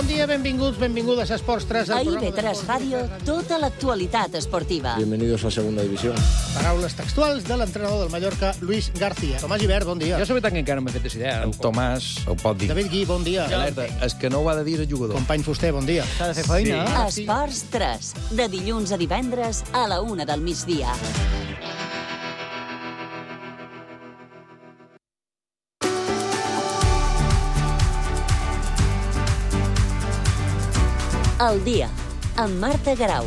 Bon dia, benvinguts, benvingudes a Esports 3. A IB3 Ràdio, tota l'actualitat esportiva. Bienvenidos a Segunda División. Paraules textuals de l'entrenador del Mallorca, Luis García. Tomàs Gibert, bon dia. Jo sobre tant que encara no m'he fet idea. En Tomàs ho pot dir. David Gui, bon dia. Alerta, és que no ho ha de dir el jugador. Company Fuster, bon dia. S'ha de fer feina. Sí. Esports 3, de dilluns a divendres a la 1 del migdia. El dia, amb Marta Garau.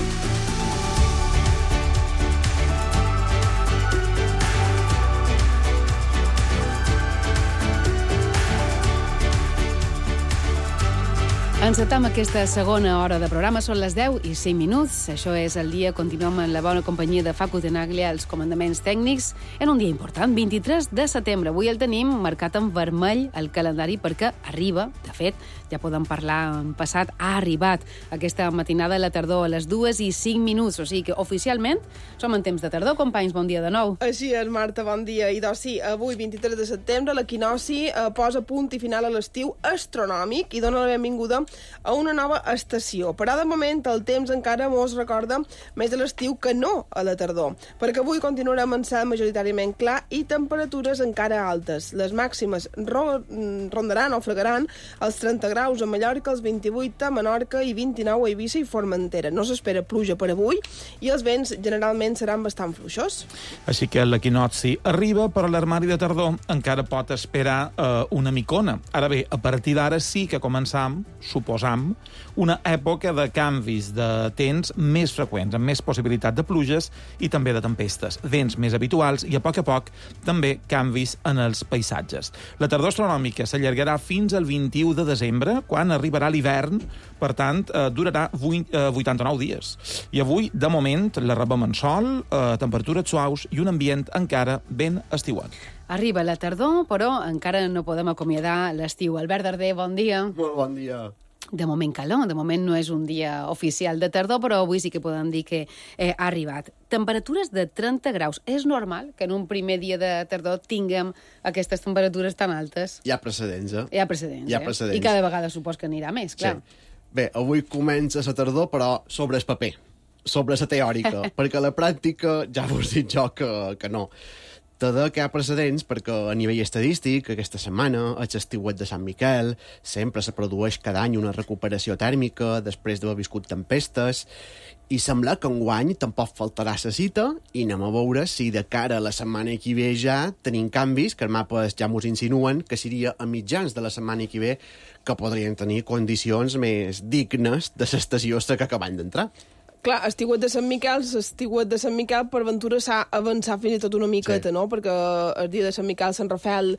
Encetem aquesta segona hora de programa. Són les 10 i 5 minuts. Això és el dia. Continuem amb la bona companyia de Facu Tenaglia als comandaments tècnics en un dia important, 23 de setembre. Avui el tenim marcat en vermell al calendari perquè arriba, de fet, ja podem parlar en passat, ha arribat aquesta matinada a la tardor a les 2 i 5 minuts. O sigui que oficialment som en temps de tardor. Companys, bon dia de nou. Així és, Marta, bon dia. I doncs sí, avui, 23 de setembre, l'equinoci posa punt i final a l'estiu astronòmic i dona la benvinguda a una nova estació. Però de moment el temps encara mos recorda més de l'estiu que no a la tardor, perquè avui continuarem en cel majoritàriament clar i temperatures encara altes. Les màximes rondaran o fregaran els 30 graus a Mallorca, els 28 a Menorca i 29 a Eivissa i Formentera. No s'espera pluja per avui i els vents generalment seran bastant fluixos. Així que l'equinoci arriba, però l'armari de tardor encara pot esperar una micona. Ara bé, a partir d'ara sí que començam, suposam, una època de canvis de temps més freqüents, amb més possibilitat de pluges i també de tempestes, vents més habituals i a poc també canvis en els paisatges. La tardor astronòmica s'allargarà fins al 21 de desembre, quan arribarà l'hivern, per tant, durarà 89 dies. I avui, de moment, la rebem en sol, temperatures suaus i un ambient encara ben estiuat. Arriba la tardor, però encara no podem acomiadar l'estiu. Albert Darder, bon dia. Molt bon dia. De moment calor, de moment no és un dia oficial de tardor, però avui sí que podem dir que ha arribat. Temperatures de 30 graus. És normal que en un primer dia de tardor tinguem aquestes temperatures tan altes? Hi ha precedents, eh? Hi ha precedents. I cada vegada supos que anirà més, clar. Sí. Bé, avui comença la tardor, però sobre el paper, sobre la teòrica, perquè a la pràctica ja vos dic jo que no. També que hi ha precedents perquè a nivell estadístic aquesta setmana és l'estiuet de Sant Miquel, sempre se produeix cada any una recuperació tèrmica després d'haver viscut tempestes i sembla que enguany tampoc faltarà la cita i anem a veure si de cara a la setmana que ve ja tenim canvis que els mapes ja mos insinuen que seria a mitjans de la setmana que ve que podrien tenir condicions més dignes de l'estació que acabem d'entrar. Clar, estiuet de Sant Miquel per ventura s'ha avançat fins i tot una miqueta, sí. No? Perquè el dia de Sant Miquel, Sant Rafel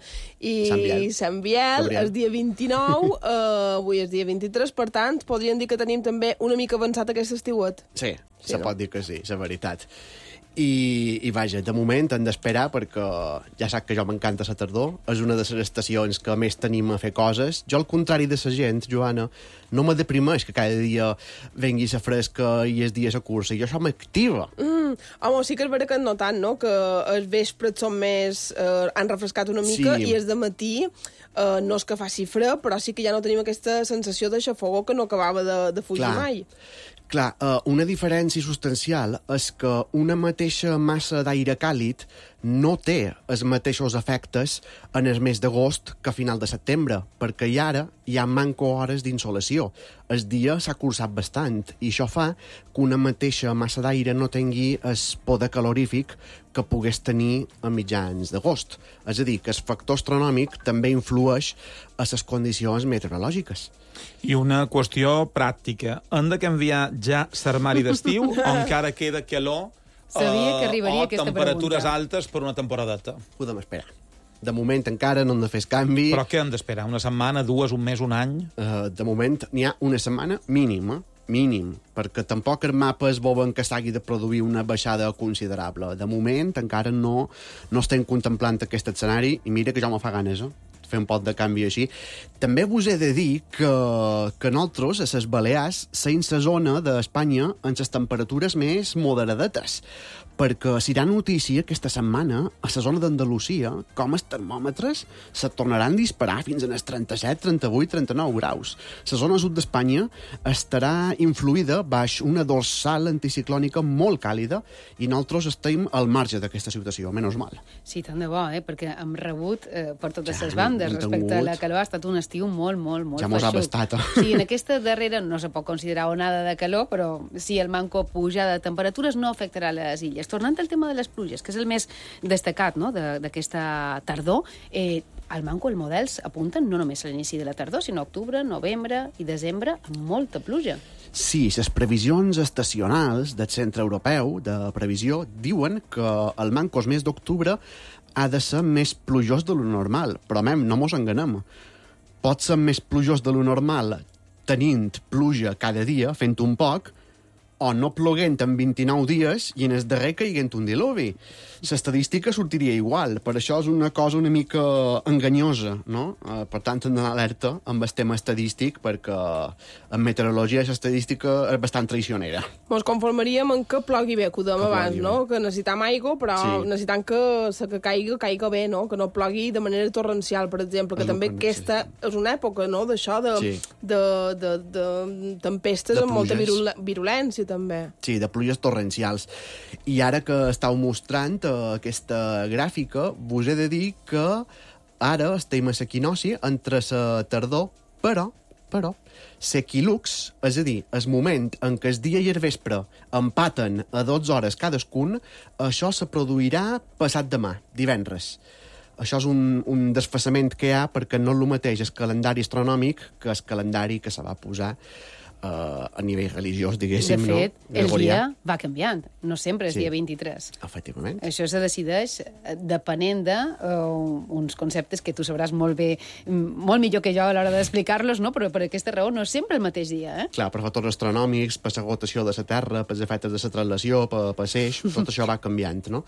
i Sant Biel, el dia 29, avui és dia 23, per tant, podríem dir que tenim també una mica avançat aquest estiuet. Sí, se pot dir que sí, la veritat. I vaja, de moment hem d'esperar perquè ja sap que jo m'encanta la tardor, és una de les estacions que més tenim a fer coses. Jo, al contrari de la gent, Joana, no me deprimeix que cada dia vengui la fresca i els dies a cursa, i això m'activa. Home, sí que és vera que no tant, no? Que els vespres són més... han refrescat una mica i els de matí no és que faci fred, però sí que ja no tenim aquesta sensació de xafogó que no acabava de fugir mai. Clar, una diferència substancial és que una mateixa massa d'aire càlid no té els mateixos efectes en el mes d'agost que a final de setembre, perquè ara hi ha manco hores d'insolació. El dia s'ha cursat bastant i això fa que una mateixa massa d'aire no tingui el poder calorífic que pogués tenir a mitjans d'agost. És a dir, que el factor astronòmic també influeix a les condicions meteorològiques. I una qüestió pràctica. Hem de canviar ja l'armari d'estiu o encara queda calor Sabia que arribaria aquesta temperatures pregunta. altes per una temporadeta? Podem esperar. De moment encara no hem de fer canvi. Però què hem d'esperar? Una setmana, dues, un mes, un any? De moment n'hi ha una setmana mínima, perquè tampoc els mapes volen que s'hagi de produir una baixada considerable. De moment encara no estem contemplant aquest escenari i mira que ja me fa ganes, fer un pot de canvi així. També vos he de dir que nosaltres, a les Balears, som la zona d'Espanya amb les temperatures més moderadetes, perquè si hi ha notícia aquesta setmana, a la zona d'Andalusia, com els termòmetres se tornaran a disparar fins als 37, 38, 39 graus. La zona sud d'Espanya estarà influïda baix una dorsal anticiclònica molt càlida i nosaltres estem al marge d'aquesta situació, menys mal. Sí, tant de bo, perquè hem rebut per totes les bandes respecte a la calor. Ha estat un estiu molt ja mos ha bastat. Sí, en aquesta darrera no se pot considerar onada de calor, però si el manco puja de temperatures no afectarà les illes. Tornant al tema de les pluges, que és el més destacat, no?, d'aquesta tardor, al manco els models apunten no només a l'inici de la tardor, sinó a octubre, novembre i desembre amb molta pluja. Sí, les previsions estacionals del Centre Europeu de Previsió diuen que el manco el mes d'octubre ha de ser més plujós de lo normal, però no mos enganem. Pot ser més plujós de lo normal tenint pluja cada dia, fent un poc, o no ploguent en 29 dies i en el darrer caiguent un diluvi. L'estadística sortiria igual. Per això és una cosa una mica enganyosa, no? Per tant, hem d'anar alerta amb el tema estadístic, perquè en meteorologia l'estadística és bastant traicionera. Ens conformaríem en que plogui bé, que ho dèiem abans, no? Que necessitam aigua, però necessitam que la que caiga bé, no? Que no plogui de manera torrencial, per exemple, que també aquesta és una època, no?, d'això, de tempestes amb molta virulència, també. Sí, de pluges torrencials. I ara que estàu mostrant aquesta gràfica, vos he de dir que ara estem a l'equinoci entre la tardor, però l'equilux, és a dir, el moment en què el dia i el vespre empaten a 12 hores cadascun, això se produirà passat demà, divendres. Això és un desfasament que hi ha perquè no és el mateix el calendari astronòmic que el calendari que se va posar a nivell religiós, diguéssim. De fet, el dia va canviant. No sempre és dia 23. Efectivament. Això se decideix depenent d'uns conceptes que tu sabràs molt bé, molt millor que jo a l'hora d'explicar-los, no? Però per aquesta raó no és sempre el mateix dia. Clar, per factors astronòmics, per la rotació de la Terra, per els efectes de la translació, per l'eix, tot això va canviant, no?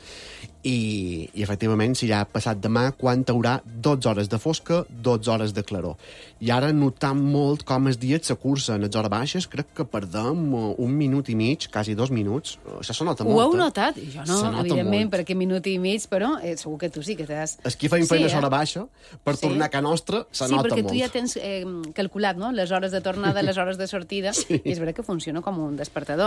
I efectivament, si ja ha passat demà, quan haurà 12 hores de fosca, 12 hores de claror. I ara notam molt com els dies s'acurcen, les hores baixes, crec que perdem 1 minut i mig, quasi 2 minuts. Això se nota molt. Ho heu notat? Jo no, evidentment, per aquest minut i mig, però segur que tu sí que t'has... És que feim feina a l'hora baixa, per tornar a casa nostra, se nota molt. Sí, perquè tu ja tens calculat, no?, les hores de tornada, les hores de sortida, i és veritat que funciona com un despertador.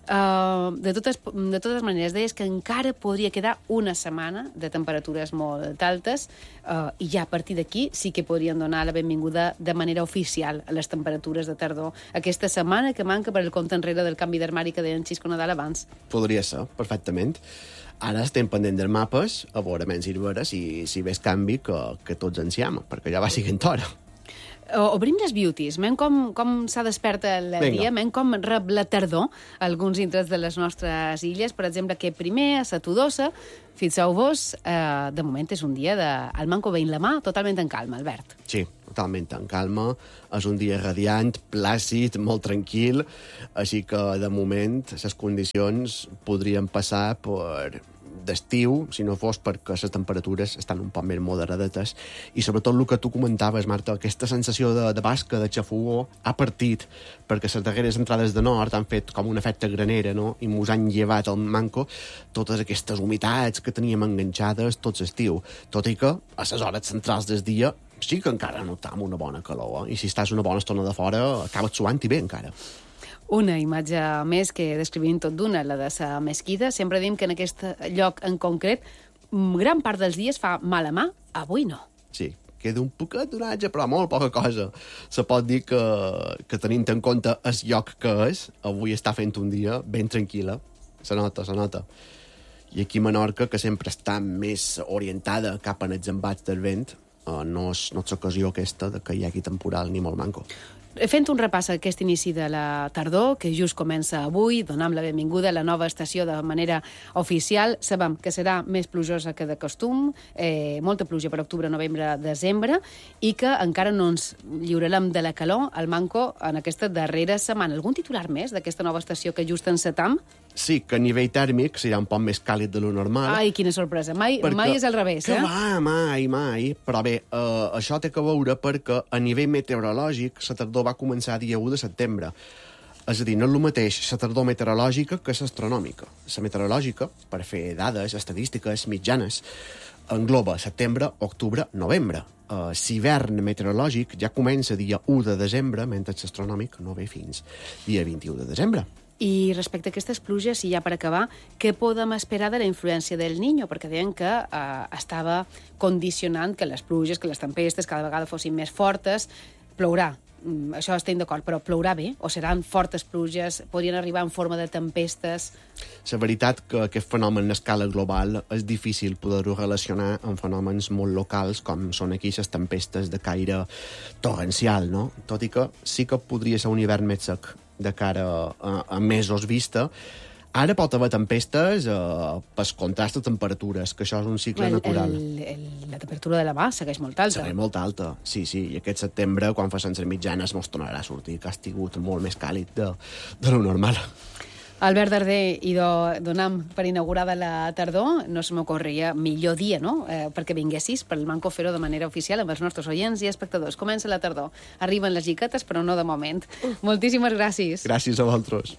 De totes maneres, deies que encara podria quedar una setmana de temperatures molt altes, i ja a partir d'aquí sí que podrien donar la benvinguda de manera oficial a les temperatures de tardor. Aquesta setmana que manca per el compte enrere del canvi d'armari que deia en Xisco Nadal abans. Podria ser, perfectament. Ara estem pendent dels mapes, a veure menys i veure si ves canvi que tots enciam, perquè ja va siguent hora. Obrim les beauties, veiem com s'ha desperta el dia, veiem com rep la tardor alguns indrets de les nostres illes. Per exemple, que primer, a la Todosa, fixeu-vos, de moment és un dia al manco veient la mà, totalment en calma, Albert. Sí, totalment en calma. És un dia radiant, plàcid, molt tranquil, així que, de moment, les condicions podrien passar per d'estiu, si no fos perquè les temperatures estan un poc més moderadetes. I sobretot el que tu comentaves, Marta, aquesta sensació de basca, de xafogó, ha partit perquè les darreres entrades de nord han fet com un efecte granera, no?, i mos han llevat al manco totes aquestes humitats que teníem enganxades tot l'estiu. Tot i que a les hores centrals del dia sí que encara notam una bona calor, i si estàs una bona estona de fora acabes suant i bé encara. Una imatge més que descrivim tot d'una, la de la mesquita. Sempre diem que en aquest lloc en concret gran part dels dies fa mala mà, avui no. Sí, queda un poquet d'oratge, però molt poca cosa. Se pot dir que tenint en compte el lloc que és, avui està fent un dia ben tranquil·la. Se nota. I aquí a Menorca, que sempre està més orientada cap en els embats del vent, no és l'ocasió aquesta de que hi hagi temporal ni molt manco. Fent un repàs a aquest inici de la tardor, que just comença avui, donam la benvinguda a la nova estació de manera oficial. Sabem que serà més plujosa que de costum, molta pluja per octubre, novembre, desembre, i que encara no ens lliurarem de la calor al manco en aquesta darrera setmana. Algun titular més d'aquesta nova estació que just encetam? Sí, que a nivell tèrmic serà un poc més càlid de lo normal. Ai, quina sorpresa. Mai és al revés, que va, mai. Però bé, això té que veure perquè a nivell meteorològic la tardor va començar dia 1 de setembre. És a dir, no és el mateix la tardor meteorològica que l'astronòmica. La meteorològica, per fer dades, estadístiques, mitjanes, engloba setembre, octubre, novembre. L'hivern meteorològic ja comença dia 1 de desembre, mentre l'astronòmic no ve fins dia 21 de desembre. I respecte a aquestes pluges, i ja per acabar, què podem esperar de la influència del Niño? Perquè deien que estava condicionant que les pluges, que les tempestes cada vegada fossin més fortes. Plourà, això estem d'acord, però plourà bé? O seran fortes pluges? Podrien arribar en forma de tempestes? La veritat que aquest fenomen a escala global és difícil poder-ho relacionar amb fenòmens molt locals com són aquí les tempestes de caire torrencial, no? Tot i que sí que podria ser un hivern més sec de cara a mesos vista. Ara pot haver tempestes per contrast de temperatures, que això és un cicle natural. La temperatura de la mà segueix molt alta. Segueix molt alta, sí. I aquest setembre, quan fa les mitjanes, mos tornarà a sortir, que ha estat molt més càlid de lo normal. Albert Darder, i donam per inaugurada la tardor, no se m'ocorria millor dia, no?, perquè vinguessis per el Manco fer-ho de manera oficial amb els nostres oients i espectadors. Comença la tardor. Arriben les giquetes, però no de moment. Moltíssimes gràcies. Gràcies a vosaltres.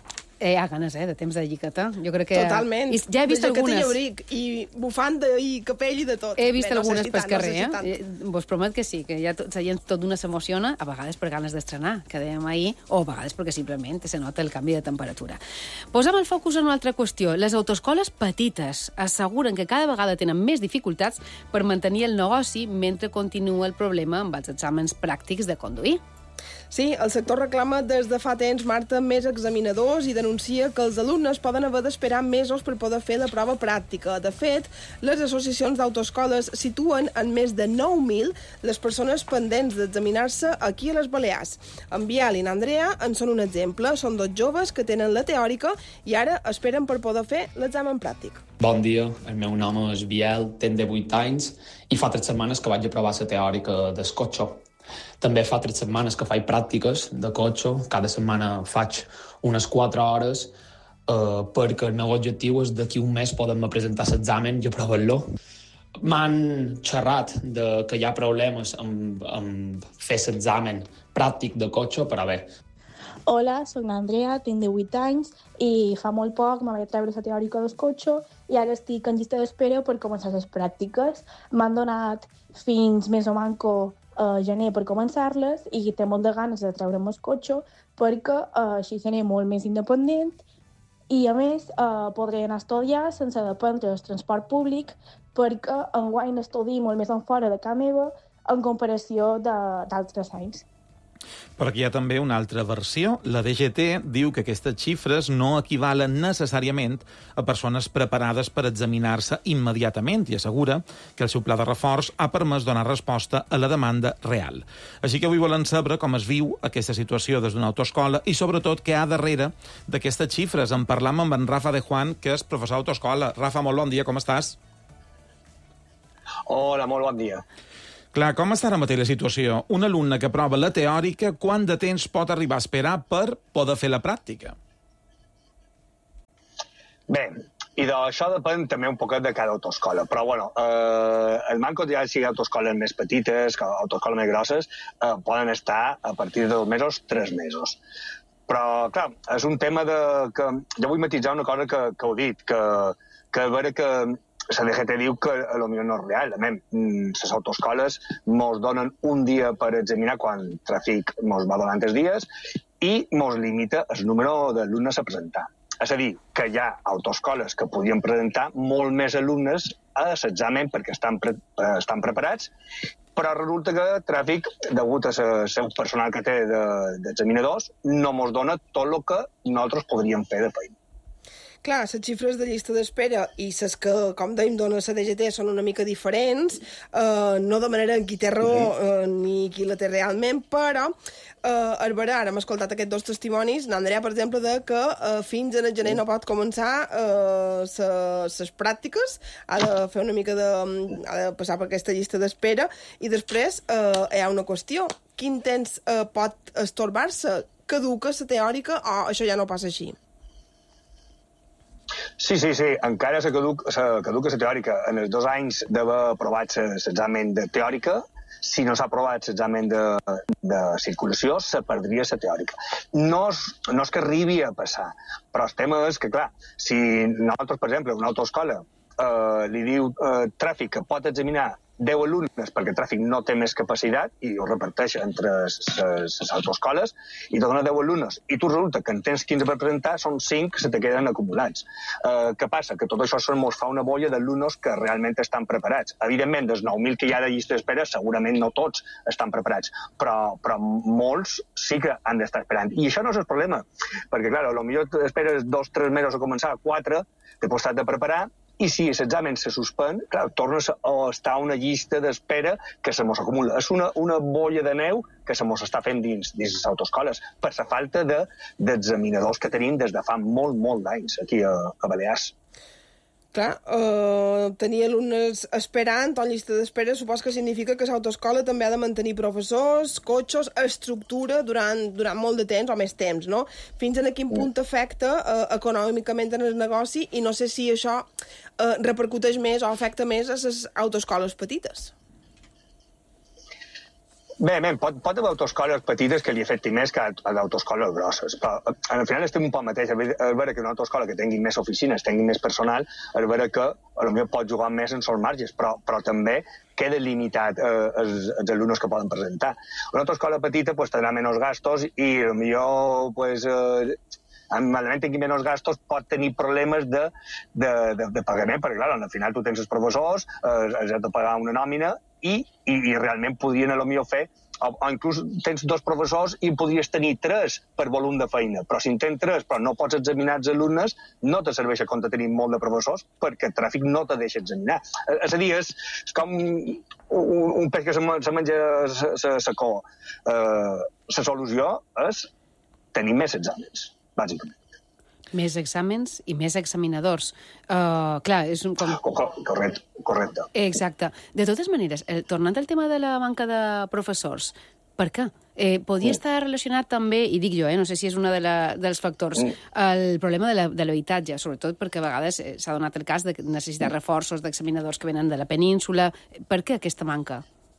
Hi ha ganes, de temps de lliqueta. Jo crec que... Totalment. Ja he vist algunes. I abric, i bufanda, i capell, i de tot. He vist algunes pel carrer, Vos promet que sí, que ja la gent tot d'una s'emociona, a vegades per ganes d'estrenar, que dèiem ahir, o a vegades perquè simplement se nota el canvi de temperatura. Posem el focus en una altra qüestió. Les autoescoles petites asseguren que cada vegada tenen més dificultats per mantenir el negoci mentre continua el problema amb els exàmens pràctics de conduir. Sí, el sector reclama des de fa temps, Marta, més examinadors i denuncia que els alumnes poden haver d'esperar mesos per poder fer la prova pràctica. De fet, les associacions d'autoescoles situen en més de 9.000 les persones pendents d'examinar-se aquí a les Balears. En Biel i en Andrea en són un exemple. Són dos joves que tenen la teòrica i ara esperen per poder fer l'examen pràctic. Bon dia, el meu nom és Biel, tenc 18 anys i fa 3 setmanes que vaig aprovar la teòrica del cotxe. També fa 3 setmanes que faig pràctiques de cotxe. Cada setmana faig unes 4 hores perquè el meu objectiu és d'aquí un mes poder-me presentar l'examen i aprovar-lo. M'han xerrat que hi ha problemes amb fer l'examen pràctic de cotxe, però bé. Hola, soc l'Andrea, tinc 18 anys i fa molt poc me vaig treure la teòrica del cotxe i ara estic en llista d'espera per començar les pràctiques. M'han donat fins més o manco gener per començar-les i té molt de ganes de treure'm el cotxe perquè així seré molt més independent i, a més, podré anar a estudiar sense dependre del transport públic perquè enguany estudio molt més en fora de casa meva en comparació d'altres anys. Però aquí hi ha també una altra versió. La DGT diu que aquestes xifres no equivalen necessàriament a persones preparades per examinar-se immediatament i assegura que el seu pla de reforç ha permès donar resposta a la demanda real. Així que avui volem saber com es viu aquesta situació des d'una autoescola i, sobretot, què hi ha darrere d'aquestes xifres. En parlam amb en Rafa de Juan, que és professor d'autoescola. Rafa, molt bon dia, com estàs? Hola, molt bon dia. Clar, com està ara mateix la situació? Un alumne que prova la teòrica, quant de temps pot arribar a esperar per poder fer la pràctica? Bé, i d'això depèn també un poquet de cada autoescola. Però, bueno, el manco ja sigui autoescoles més petites, autoescoles més grosses, poden estar a partir de 2 mesos, 3 mesos. Però, clar, és un tema que jo vull matitzar una cosa que heu dit, que a veure que la DGT diu que potser no és real. Les autoescoles mos donen un dia per examinar quan el tràfic mos va donant els dies i mos limita el número d'alumnes a presentar. És a dir, que hi ha autoescoles que podien presentar molt més alumnes a l'examen perquè estan preparats, però resulta que el tràfic, degut al seu personal que té d'examinadors, no mos dona tot el que nosaltres podríem fer de feina. Clar, les xifres de llista d'espera i les que, com dèiem, dona la DGT són una mica diferents, no de manera en qui té raó ni qui la té realment, però ara hem escoltat aquests 2 testimonis, n'Andrea, per exemple, de que fins en el gener no pot començar les pràctiques, ha de fer una mica ha de passar per aquesta llista d'espera, i després hi ha una qüestió. Quin temps pot estorbar-se? Caduca la teòrica o això ja no passa així? Sí, encara se caduca la teòrica. En els 2 anys d'haver aprovat l'examen de teòrica, si no s'ha aprovat l'examen de circulació, se perdria la teòrica. No és que arribi a passar, però el tema és que, clar, si nosaltres, per exemple, una autoescola li diu tràfic que pot examinar 10 alumnes perquè tràfic no té més capacitat i ho reparteix entre les autoescoles i te dona 10 alumnes i tu resulta que en tens 15 per presentar, són 5 que se te queden acumulats. Què passa? Que tot això ens fa una bolla d'alumnes que realment estan preparats. Evidentment, dels 9.000 que hi ha de llista d'espera, segurament no tots estan preparats, però molts sí que han d'estar esperant. I això no és el problema, perquè, clar, potser esperes 2-3 mesos a començar, 4, després t'has de preparar, i si l'examen se suspèn, clar, tornes a estar a una llista d'espera que se mos acumula. És una bolla de neu que se mos està fent dins les autoescoles per la falta d'examinadors que tenim des de fa molt d'anys aquí a Balears. Clar, tenir alumnes esperant o en llista d'espera supos que significa que l'autoescola també ha de mantenir professors, cotxes, estructura durant molt de temps o més temps, no? Fins a quin punt afecta econòmicament en el negoci i no sé si això repercuteix més o afecta més a les autoescoles petites. Bé, pot haver autoescoles petites que li afecti més que a autoescoles grosses, però al final estem un poc mateix. A veure que una autoescola que tingui més oficines, tingui més personal, a veure que potser pot jugar més en els marges, però també queda limitat els alumnes que poden presentar. Una autoescola petita tindrà menys gastos i potser amb l'element tingui menys gastos pot tenir problemes de pagament, perquè clar, al final tu tens els professors, has de pagar una nòmina i realment podrien potser fer, o inclús tens 2 professors i podries tenir 3 per volum de feina, però si en tens 3 però no pots examinar els alumnes, no te serveix a compte tenir molt de professors perquè el tràfic no te deixa examinar. És a dir, és com un peix que se menja la cua. La solució és tenir més exàmens, bàsicament. Més exàmens i més examinadors. Clar, és com... Correcte. Exacte. De totes maneres, tornant al tema de la manca de professors, per què? Podria estar relacionat també, i dic jo, no sé si és un dels factors, el problema de l'habitatge, sobretot perquè a vegades s'ha donat el cas de necessitar reforços d'examinadors que venen de la península. Per què aquesta manca?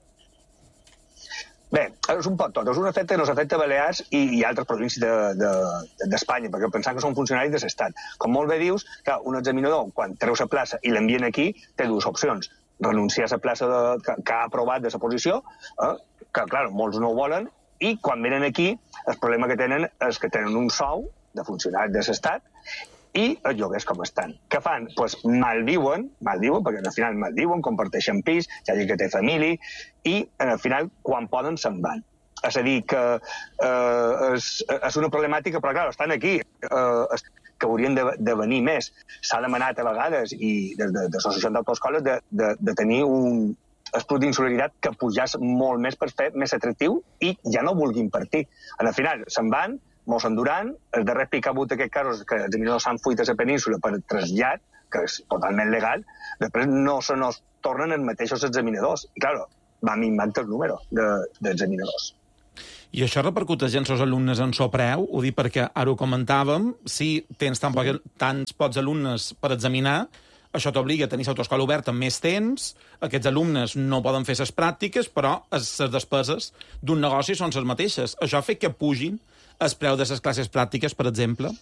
Bé, és un poc tot. És un efecte que no s'afecta a Balears i altres províncies d'Espanya, perquè pensant que són funcionaris de l'Estat. Com molt bé dius, clar, un examinador, quan treu la plaça i l'envien aquí, té 2 opcions. Renunciar a la plaça que ha aprovat de la posició, que, clar, molts no ho volen, i quan venen aquí, el problema que tenen és que tenen un sou de funcionaris de l'Estat i els lloguers com estan. Què fan? Doncs malviuen, perquè al final malviuen, comparteixen pis, hi ha gent que té família, i al final, quan poden, se'n van. És a dir, que és una problemàtica, però clar, estan aquí, que haurien de venir més. S'ha demanat a vegades, i des de l'associació d'autoescoles, de tenir un estudi d'insolidaritat que pujàs molt més per fer més atractiu i ja no vulguin partir. Al final, se'n van, mos enduran, el darrer pic ha hagut aquest cas que els examinadors s'han fuit a la península per trasllat, que és totalment legal, després no se nos tornen els mateixos examinadors. I, clar, va minvant el número d'examinadors. I això repercuteix en els alumnes en so preu? Ho dic perquè, ara ho comentàvem, si tens tants pocs alumnes per examinar, això t'obliga a tenir l'autoescola oberta amb més temps, aquests alumnes no poden fer les pràctiques, però les despeses d'un negoci són les mateixes. Això ha fet que pugin el preu de les classes pràctiques, per exemple?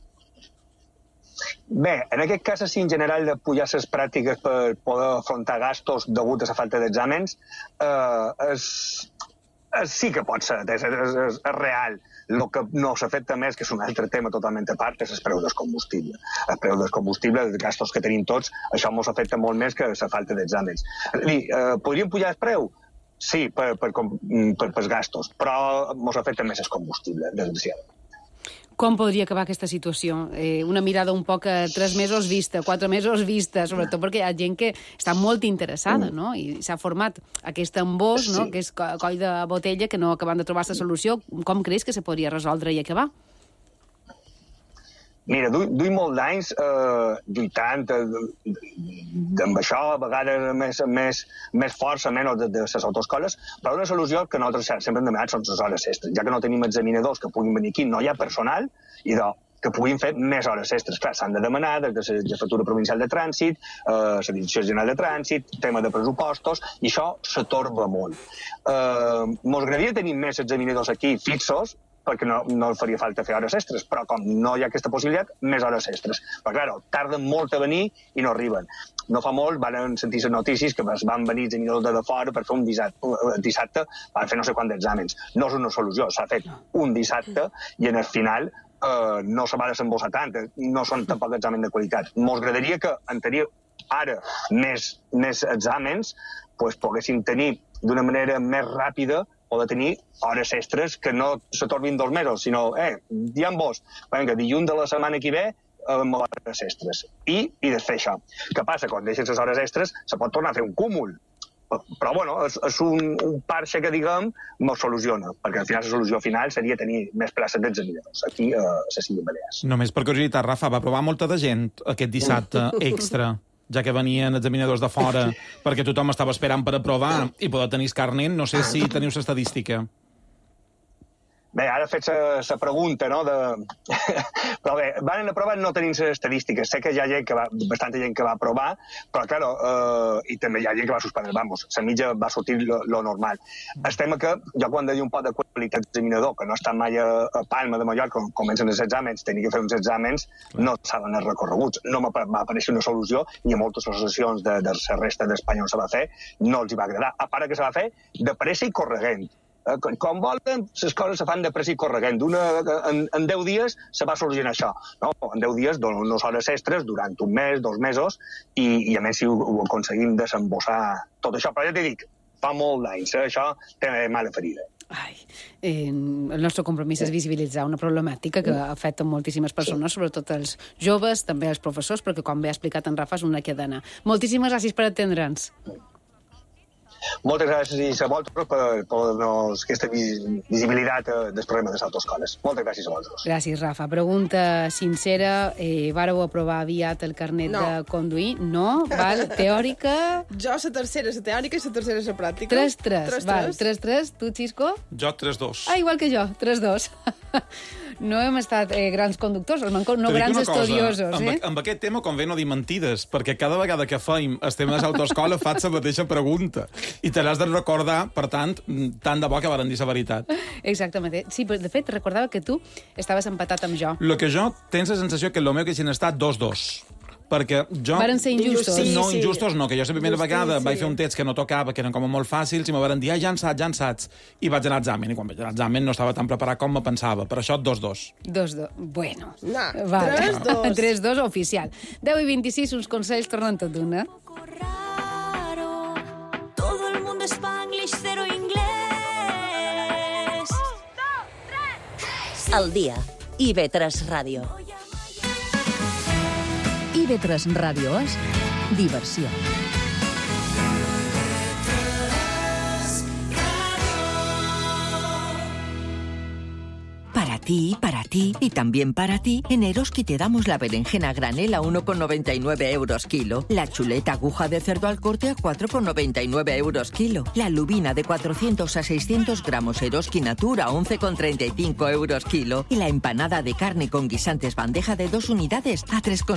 Bé, en aquest cas, sí, en general, de pujar les pràctiques per poder afrontar gastos degut a la falta d'exàmens, sí que pot ser, és real. El que no s'afecta més, que és un altre tema totalment a part, és el preu del combustible. El preu del combustible, els gastos que tenim tots, això ens afecta molt més que la falta d'exàmens. És a dir, podríem pujar el preu? Sí, pels gastos, però ens afecta més el combustible, desgraciadament. Com podria acabar aquesta situació? Una mirada un poc a 3 mesos vista, 4 mesos vista, sobretot perquè hi ha gent que està molt interessada, no? I s'ha format aquest embòs, no? Que és coll de botella, que no acaben de trobar la solució. Com creus que se podria resoldre i acabar? Mira, duim molt d'anys lluitant amb això, a vegades més força, menys de les autoescoles, però una solució que nosaltres sempre hem demanat són les hores extres. Ja que no tenim examinadors que puguin venir aquí, no hi ha personal, i que puguin fer més hores extres. Clar, s'han de demanar des de la Jefatura Provincial de Trànsit, la Direcció General de Trànsit, tema de pressupostos, i això s'atorba molt. Mos agradaria tenir més examinadors aquí fixos, perquè no faria falta fer hores extres, però com no hi ha aquesta possibilitat, més hores extres. Però, clar, tarden molt a venir i no arriben. No fa molt van sentir les notícies que van venir examinadors de fora per fer un dissabte, per fer no sé quants exàmens. No és una solució, s'ha fet un dissabte i en el final no se va desembossar tant, no són tampoc exàmens de qualitat. Mos agradaria que en tenir ara més exàmens poguessin tenir d'una manera més ràpida o de tenir hores extres que no s'atorbin 2 mesos, sinó, diem vos, vinga, dilluns de la setmana que ve, amb hores extres. I desfer això. Què passa? Quan deixes les hores extres, se pot tornar a fer un cúmul. Però, bueno, és un parxe que, diguem, no soluciona, perquè al final la solució final seria tenir més places d'examinadors aquí a les Illes Balears. Només per curiositat, Rafa, va provar molta de gent aquest dissabte extra, ja que venien examinadors de fora, perquè tothom estava esperant per aprovar i poder tenir el carnet. No sé si teniu l'estadística. Bé, ara fet la pregunta, no? Però bé, van aprovar no tenint les estadístiques. Sé que hi ha bastanta gent que va aprovar, però, claro, i també hi ha gent que va suspendre. Vamos, la mitja va sortir lo normal. El tema que jo quan deia un poc de qualitat d'examinador, que no està mai a Palma de Mallorca, quan comencen els exàmens, tenia que fer uns exàmens, no saben els recorreguts. No va aparèixer una solució i a moltes associacions de la resta d'Espanya on se va fer no els hi va agradar. A part que se va fer de pressa i corregent. Com volen, les coses se fan de pressa i corregent. En 10 dies se va solucionar això. No? En 10 dies donen unes hores extres durant un mes, 2 mesos, i a més si ho aconseguim desembossar tot això. Però ja t'he dit, fa molt d'anys, això té mala ferida. El nostre compromís és visibilitzar una problemàtica que afecta moltíssimes persones, sobretot els joves, també els professors, perquè com bé ha explicat en Rafa és una cadena. Moltíssimes gràcies per atendre'ns. Moltes gràcies a vosaltres per donar-nos aquesta visibilitat dels problemes de les autoescoles. Moltes gràcies a vosaltres. Gràcies, Rafa. Pregunta sincera. Vàreu aprovar aviat el carnet de conduir? No. Val. Teòrica? Jo la tercera, la teòrica, i la tercera, la pràctica. 3-3. Val. 3-3. Tu, Xisco? Jo 3-2. Igual que jo. 3-2. No hem estat grans conductors, no grans estudiosos. Amb aquest tema convé no dir mentides, perquè cada vegada que feim el tema de l'autoescola faig la mateixa pregunta. I te l'has de recordar, per tant de bo que varen dir la veritat. Exactament. Sí, però de fet recordava que tu estaves empatat amb jo. Lo que jo tens la sensació que el meu que hagin estat 2-2. Perquè jo... Varen ser injustos. No, injustos no, que jo la primera vegada vaig fer un text que no tocava, que eren com molt fàcils, i me varen dir, ja en saps, i vaig anar a l'examen, i quan vaig anar a l'examen no estava tan preparat com me pensava. Per això 2-2. 2-2. Bueno. No, vale. 3-2. 3-2 oficial. 10:26, uns consells tornen tot d'una. Todo el mundo Spanglish, cero inglés. 1, 2, 3. Al día. IB3 Ràdio. IB3 Ràdio és diversió. Para ti y también para ti, en Eroski te damos la berenjena granel a 1,99 euros kilo, la chuleta aguja de cerdo al corte a 4,99 euros kilo, la lubina de 400 a 600 gramos Eroski Natura a 11,35 euros kilo y la empanada de carne con guisantes bandeja de 2 unidades a 3,75